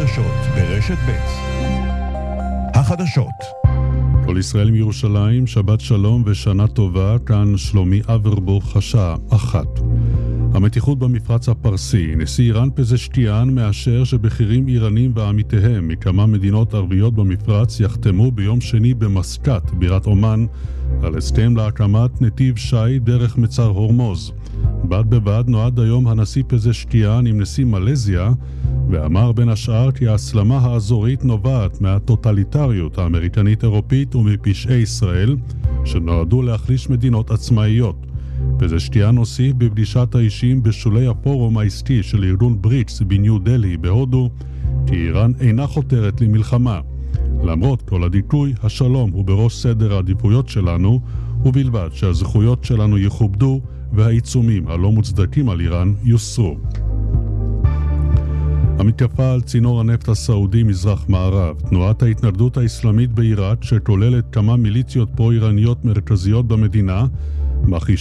החדשות ברשת ב'. החדשות. כל ישראל מירושלים, שבת שלום ושנה טובה, כאן שלומי אברבוך, השעה 1. המתיחות במפרץ הפרסי, נשיא איראן פזשטיאן מאשר שבכירים איראנים ועמיתיהם מכמה מדינות ערביות במפרץ יחתמו ביום שני במסקט, בירת אומן, על הסכם להקמת נתיב שי דרך מצר הורמוז. בד בבד נועד היום הנשיא פזשטיאן עם נשיא מלזיה, ואמר בין השאר כי ההסלמה האזורית נובעת מהטוטליטריות האמריקנית-אירופית ומפשעי ישראל, שנועדו להחליש מדינות עצמאיות. פזשטיאן הוסיף בפגישת האישים בשולי הפורום העסקי של ארגון בריקס בניו דלי בהודו, כי איראן אינה חותרת למלחמה. למרות כל הדיכוי, השלום הוא בראש סדר העדיפויות שלנו, ובלבד שהזכויות שלנו יכובדו והעיצומים הלא מוצדקים על איראן יוסרו. המתקפה על צינור הנפט הסעודי מזרח מערב, תנועת ההתנגדות האסלאמית בעיראק שכוללת כמה מיליציות פרו-איראניות מרכזיות במדינה,